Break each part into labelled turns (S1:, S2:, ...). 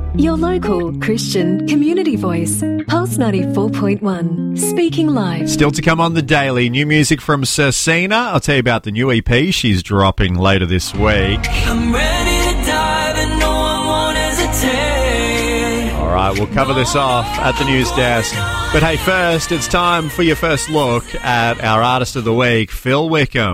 S1: Your local Christian community voice. Pulse 94.1. Speaking live.
S2: Still to come on the daily, new music from Cersina. I'll tell you about the new EP she's dropping later this week.
S3: I'm ready to dive and no one won't hesitate.
S2: All right, we'll cover this off at the news desk. But hey, first, it's time for your first look at our Artist of the Week, Phil Wickham.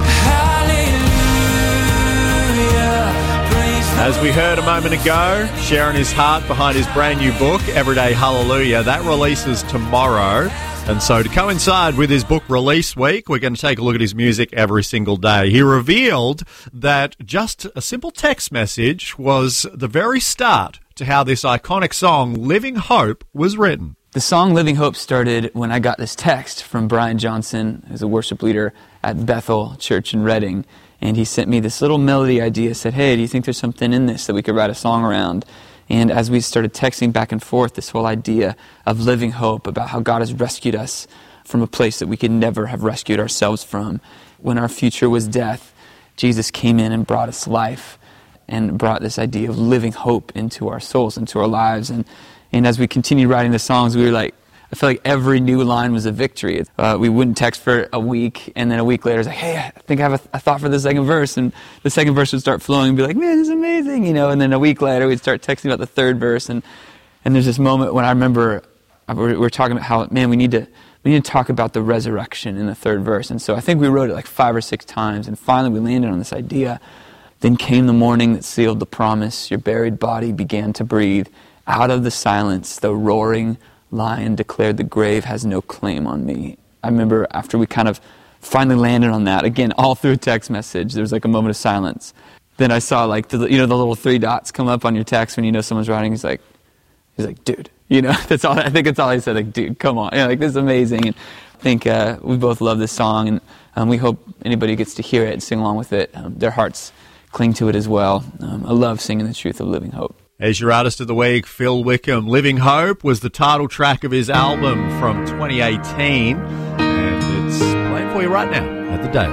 S2: As we heard a moment ago, sharing his heart behind his brand new book, Everyday Hallelujah. That releases tomorrow. And so to coincide with his book release week, we're going to take a look at his music every single day. He revealed that just a simple text message was the very start to how this iconic song, Living Hope, was written.
S4: The song Living Hope started when I got this text from Brian Johnson, who's a worship leader at Bethel Church in Redding. And he sent me this little melody idea, said, hey, do you think there's something in this that we could write a song around? And as we started texting back and forth, this whole idea of living hope, about how God has rescued us from a place that we could never have rescued ourselves from. When our future was death, Jesus came in and brought us life and brought this idea of living hope into our souls, into our lives. And as we continued writing the songs, we were like, I feel like every new line was a victory. We wouldn't text for a week, and then a week later, it's like, hey, I think I have a thought for the second verse, and the second verse would start flowing and be like, man, this is amazing, and then a week later, we'd start texting about the third verse, and there's this moment when I remember we're talking about how, man, we need to talk about the resurrection in the third verse, and so I think we wrote it like 5 or 6 times, and finally we landed on this idea. Then came the morning that sealed the promise, your buried body began to breathe. Out of the silence, the roaring lion declared the grave has no claim on me. I remember after we kind of finally landed on that, again, all through a text message, there was like a moment of silence. Then I saw like the little 3 dots come up on your text when someone's writing. He's like, dude, that's all. I think that's all I said. Like, dude, come on, this is amazing. And I think we both love this song, and we hope anybody gets to hear it and sing along with it. Their hearts cling to it as well. I love singing the truth of living hope.
S2: As your Artist of the Week, Phil Wickham. Living Hope was the title track of his album from 2018, and it's playing for you right now at The Daily.